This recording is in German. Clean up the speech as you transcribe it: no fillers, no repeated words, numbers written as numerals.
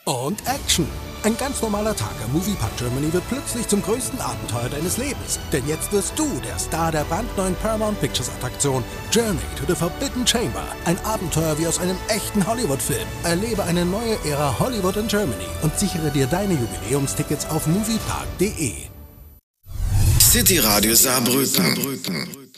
und Action. Ein ganz normaler Tag am Moviepark Germany wird plötzlich zum größten Abenteuer deines Lebens. Denn jetzt wirst du der Star der brandneuen Paramount Pictures Attraktion Journey to the Forbidden Chamber. Ein Abenteuer wie aus einem echten Hollywood-Film. Erlebe eine neue Ära Hollywood in Germany und sichere dir deine Jubiläumstickets auf moviepark.de. City Radio Saarbrücken.